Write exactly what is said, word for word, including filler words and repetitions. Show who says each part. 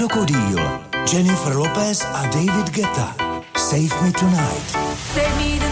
Speaker 1: Krokodýl, Jennifer Lopez a David Guetta. Save Me Tonight.
Speaker 2: Save me